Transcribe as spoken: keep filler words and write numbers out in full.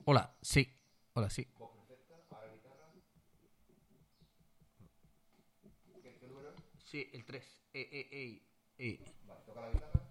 Hola, sí. Hola, sí. Voz perfecta, ahora guitarra. ¿Qué, qué número es? Sí, el tres. Eh, eh, eh, eh. Vale, toca la guitarra.